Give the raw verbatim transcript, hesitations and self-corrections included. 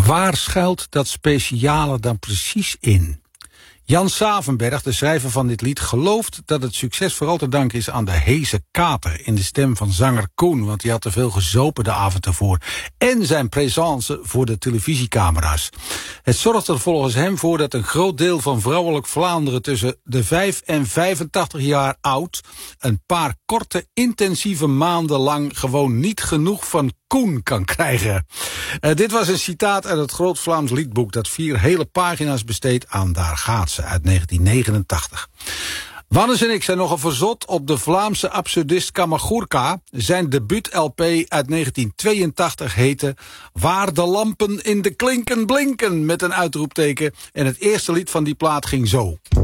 Waar schuilt dat speciale dan precies in? Jan Savenberg, de schrijver van dit lied, gelooft dat het succes vooral te danken is aan de heese kater in de stem van zanger Koen, want die had te veel gezopen de avond ervoor, en zijn présence voor de televisiecamera's. Het zorgt er volgens hem voor dat een groot deel van vrouwelijk Vlaanderen tussen de vijf en vijfentachtig jaar oud een paar korte, intensieve maanden lang gewoon niet genoeg van Koen kan krijgen. Uh, dit was een citaat uit het Groot Vlaams Liedboek dat vier hele pagina's besteedt aan Daar gaat ze uit negentien negenentachtig. Wannes en ik zijn nogal verzot op de Vlaamse absurdist Kamagurka. Zijn debuut-L P uit negentien tweeëntachtig heette Waar de lampen in de klinken blinken, met een uitroepteken. En het eerste lied van die plaat ging zo.